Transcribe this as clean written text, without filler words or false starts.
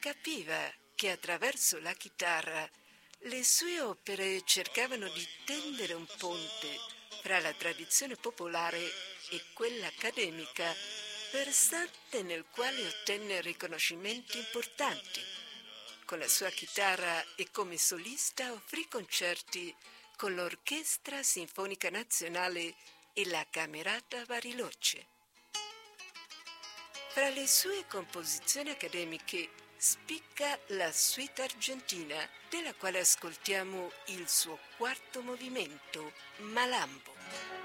Capiva che attraverso la chitarra le sue opere cercavano di tendere un ponte fra la tradizione popolare e quella accademica, versante nel quale ottenne riconoscimenti importanti. Con la sua chitarra e come solista offrì concerti con l'Orchestra Sinfonica Nazionale e la Camerata Bariloche. Fra le sue composizioni accademiche spicca la suite argentina, della quale ascoltiamo il suo quarto movimento, Malambo.